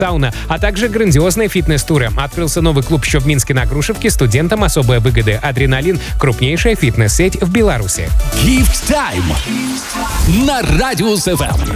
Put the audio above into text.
сауна, а также грандиозные фитнес-туры. Открылся новый клуб еще в Минске на Грушевке. Студентам особые выгоды. «Адреналин» — крупнейшая фитнес-сеть в Беларуси. Gift Time на Radius FM.